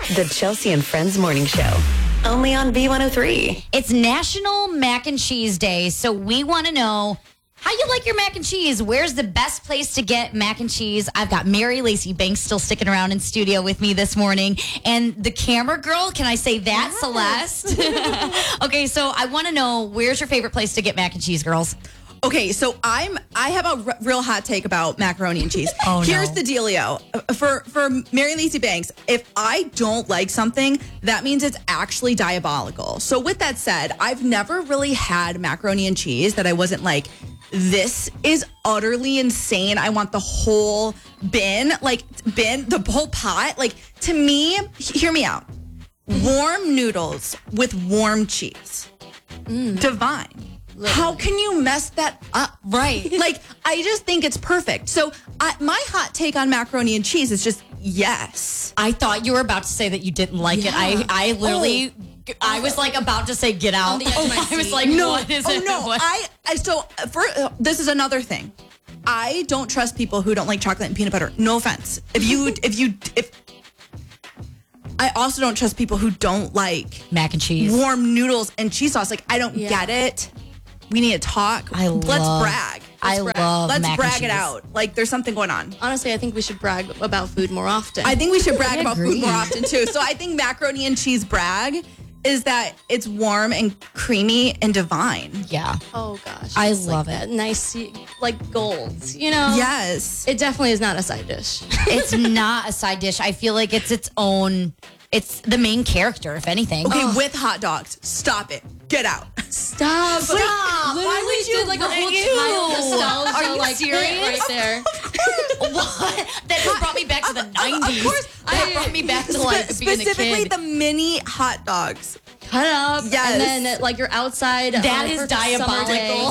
The Chelsea and Friends Morning Show. Only on B103. It's National Mac and Cheese Day, so we want to know how you like your mac and cheese. Where's the best place to get mac and cheese? I've got Mary Lacey Banks still sticking around in studio with me this morning. And the camera girl, can I say that, yes. Celeste? Okay, so I want to know, where's your favorite place to get mac and cheese, girls? Okay, so I have a real hot take about macaroni and cheese. Here's the dealio. For Mary Lacey Banks, if I don't like something, that means it's actually diabolical. So with that said, I've never really had macaroni and cheese that I wasn't like, this is utterly insane. I want the whole the whole pot. Like, to me, hear me out. Warm noodles with warm cheese. Divine. Literally. How can you mess that up? Right. Like, I just think it's perfect. So my hot take on macaroni and cheese is just yes. I thought you were about to say that you didn't like it. I literally... I was like about to say get out. I was like, no. What is it? No. This is another thing. I don't trust people who don't like chocolate and peanut butter. No offense. I also don't trust people who don't like mac and cheese, warm noodles and cheese sauce. Like, I don't get it. We need to talk. Let's brag. Let's brag it out. Like, there's something going on. Honestly, I think we should brag about food more often. I think we should brag about food more often too. So I think macaroni and cheese brag is that it's warm and creamy and divine. Yeah. Oh gosh. I love it. Nice, like gold, you know? Yes. It definitely is not a side dish. It's not a side dish. I feel like it's its own, it's the main character, if anything. Okay, with hot dogs. Stop it. Get out. Stop. Why would you did like a whole child nostalgia? Are you like serious? Right there. What? That just brought me back to the 90s. Of course. That brought me back to like being a kid. Specifically the mini hot dogs. Cut up. Yes. And then like you're outside. That is diabolical.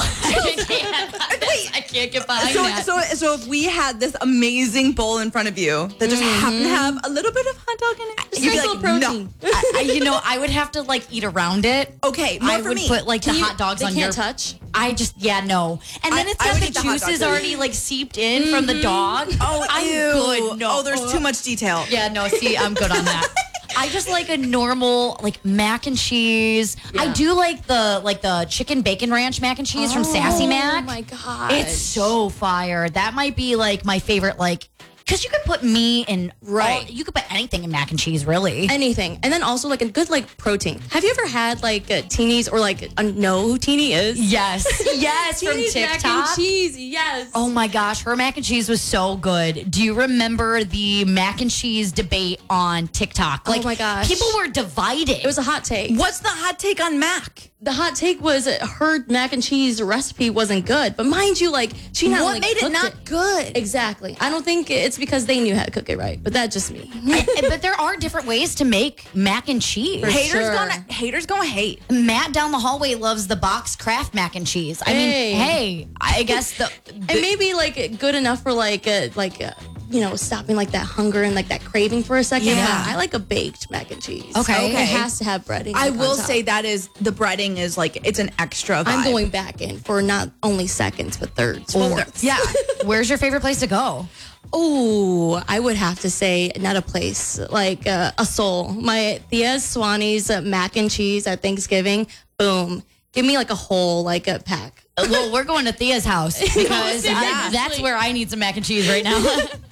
Wait. I can't get behind that. So if we had this amazing bowl in front of you that just happened to have a little bit of hot dog in it, you'd be like, protein. No. I would have to like eat around it. Okay, I would put like the hot dogs on your touch. I just no. And then it's got the juices already like seeped in from the dog. Oh, I'm good. No. Oh, there's too much detail. Yeah, no. See, I'm good on that. I just like a normal like mac and cheese. Yeah. I do like the chicken bacon ranch mac and cheese from Sassy Mac. Oh my god, it's so fire. That might be like my favorite. Like, because you could put meat and you could put anything in mac and cheese, really. Anything. And then also like a good like protein. Have you ever had like Teeny's or like know who Teeny is? Yes. Yes, from TikTok. Mac and cheese, yes. Oh my gosh, her mac and cheese was so good. Do you remember the mac and cheese debate on TikTok? Like, oh my gosh. People were divided. It was a hot take. What's the hot take on mac? The hot take was her mac and cheese recipe wasn't good. But mind you, like, she not what made it not good? Exactly. I don't think it's because they knew how to cook it right, but that's just me. But there are different ways to make mac and cheese. Haters gonna hate. Matt down the hallway loves the box Kraft mac and cheese. I mean, I guess and maybe like good enough for stopping like that hunger and like that craving for a second. Yeah. I like a baked mac and cheese. Okay. It has to have breading. I will say that is the breading is like it's an extra vibe. I'm going back in for not only seconds but thirds. Fourths. Yeah. Where's your favorite place to go? Oh, I would have to say not a place, like a soul. My Thea Swanee's mac and cheese at Thanksgiving. Boom. Give me like a whole like a pack. Well, we're going to Thea's house because that's where I need some mac and cheese right now.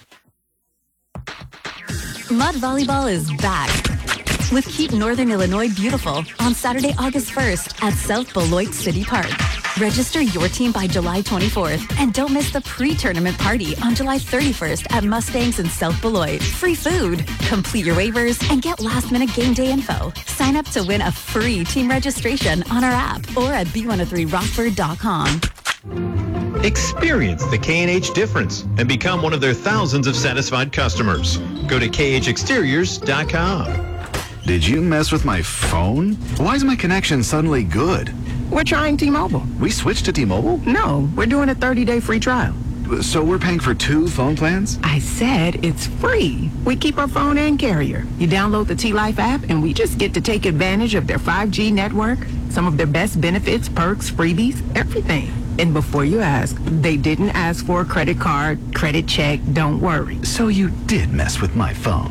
Mud Volleyball is back with Keep Northern Illinois Beautiful on Saturday, August 1st at South Beloit City Park. Register your team by July 24th and don't miss the pre-tournament party on July 31st at Mustangs in South Beloit. Free food. Complete your waivers and get last-minute game day info. Sign up to win a free team registration on our app or at b103rockford.com. Experience the K&H difference and become one of their thousands of satisfied customers. Go to khexteriors.com. Did you mess with my phone? Why is my connection suddenly good? We're trying T-Mobile. We switched to T-Mobile? No, we're doing a 30-day free trial. So we're paying for 2 phone plans? I said it's free. We keep our phone and carrier. You download the T-Life app, and we just get to take advantage of their 5G network, some of their best benefits, perks, freebies, everything. And before you ask, they didn't ask for a credit card, credit check, don't worry. So you did mess with my phone.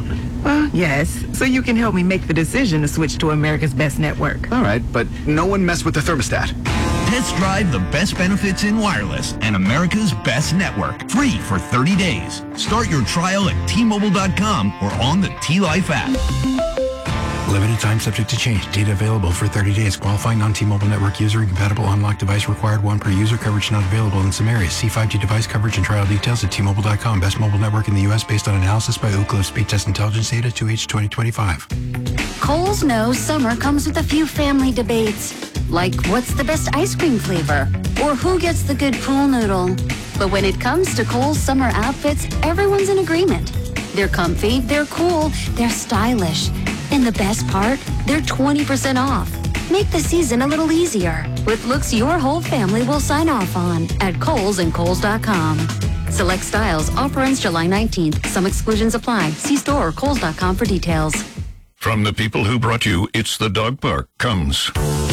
Well, yes. So you can help me make the decision to switch to America's Best Network. All right, but no one mess with the thermostat. Test drive the best benefits in wireless and America's Best Network. Free for 30 days. Start your trial at T-Mobile.com or on the T-Life app. Limited time subject to change. Data available for 30 days. Qualifying non-T-Mobile network user. Incompatible unlocked device required. One per user. Coverage not available in some areas. See 5G device coverage and trial details at T-Mobile.com. Best mobile network in the U.S. based on analysis by Ookla Speed Test Intelligence Data 2H 2025. Kohl's knows summer comes with a few family debates. Like, what's the best ice cream flavor? Or who gets the good pool noodle? But when it comes to Kohl's summer outfits, everyone's in agreement. They're comfy, they're cool, they're stylish. And the best part, they're 20% off. Make the season a little easier with looks your whole family will sign off on at Kohl's and Kohl's.com. Select styles. Offer ends July 19th. Some exclusions apply. See store or Kohl's.com for details. From the people who brought you It's the Dog Park comes